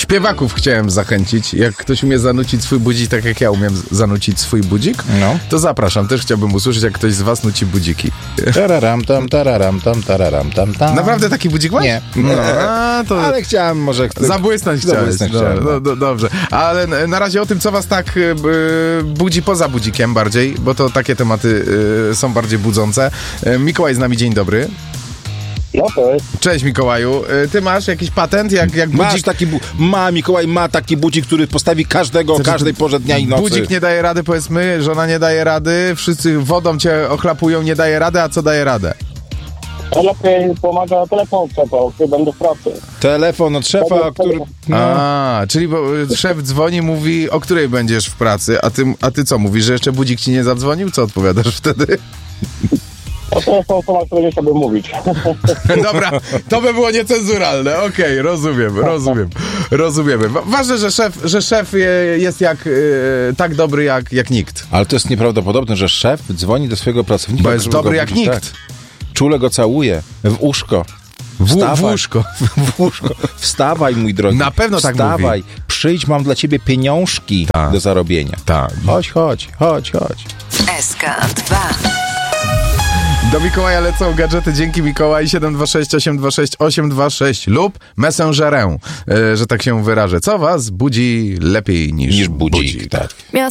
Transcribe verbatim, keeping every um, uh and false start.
Śpiewaków chciałem zachęcić. Jak ktoś umie zanucić swój budzik, tak jak ja umiem zanucić swój budzik, No. to zapraszam. Też chciałbym usłyszeć, jak ktoś z was nuci budziki. Tararam tam, tararam tam, tararam tam, tam. Naprawdę taki budzik masz? Nie. No, a, to... Ale chciałem może... Zabłysnąć chciałeś. Zabłysnąć No, chciałem, no, no. do, dobrze. Ale n- na razie o tym, co was tak y, y, budzi poza budzikiem bardziej, bo to takie tematy y, są bardziej budzące. Y, Mikołaj z nami, dzień dobry. No to jest. Cześć Mikołaju. Y, ty masz jakiś patent, jak, jak Masz budzik... taki... Bu- ma, Mikołaj ma taki budzik, który postawi każdego o każdej porze dnia i nocy. Budzik nie daje rady, powiedzmy, żona nie daje rady, wszyscy wodą cię ochlapują, nie daje rady, a co daje radę? Lepiej pomaga telefon trzeba, kiedy będę w pracy. Telefon od szefa, który... No. A, czyli bo y, szef dzwoni, mówi, o której będziesz w pracy, a ty, a ty co, mówisz, że jeszcze budzik ci nie zadzwonił? Co odpowiadasz wtedy? To telefon sama, którego nie chciałbym mówić. Dobra, to by było niecenzuralne. Okej, okay, rozumiem, rozumiem, rozumiemy. Wa- Ważne, że szef, że szef je- jest jak, y, tak dobry jak, jak nikt. Ale to jest nieprawdopodobne, że szef dzwoni do swojego pracownika. Bo jest żeby go dobry jak budzić, nikt. Tak. Czule go całuje w uszko. W, Wstawaj. w łóżko. W łóżko. Wstawaj, mój drogi. Na pewno tak Wstawaj. Przyjdź, mam dla ciebie pieniążki Tak. do zarobienia. Tak. Chodź, chodź, chodź, chodź. S K dwa. Do Mikołaja lecą gadżety. Dzięki Mikołaj. siedem dwa sześć osiem dwa sześć osiem dwa sześć lub Messengerę, y, że tak się wyrażę. Co was budzi lepiej niż, Niż budzik, tak.